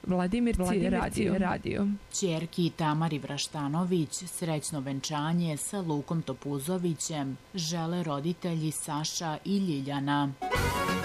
Vladimirci radio. Ćerki Tamari Vraštanović srećno venčanje sa Lukom Topuzovićem žele roditelji Saša i Ljiljana.